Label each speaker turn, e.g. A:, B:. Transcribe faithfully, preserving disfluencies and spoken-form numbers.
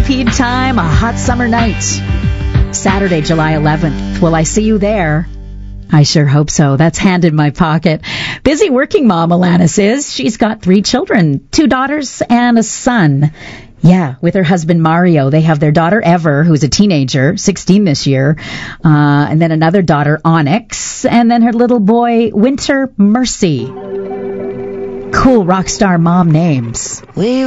A: Stampede time, a hot summer night. Saturday, July eleventh. Will I see you there? I sure hope so. That's hand in my pocket. Busy working mom, Alanis is. She's got three children, two daughters and a son. Yeah, with her husband Mario. They have their daughter Ever, who's a teenager, sixteen this year, uh, and then another daughter, Onyx, and then her little boy, Winter Mercy. Cool rock star mom names.
B: We